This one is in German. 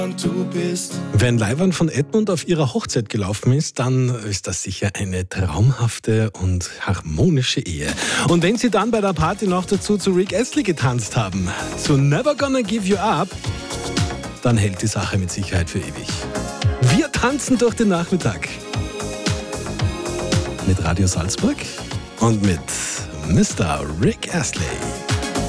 du bist. Wenn Leiwand von Edmund auf ihrer Hochzeit gelaufen ist, dann ist das sicher eine traumhafte und harmonische Ehe. Und wenn sie dann bei der Party noch dazu zu Rick Astley getanzt haben, zu Never Gonna Give You Up, dann hält die Sache mit Sicherheit für ewig. Wir tanzen durch den Nachmittag. Mit Radio Salzburg und mit Mr. Rick Astley.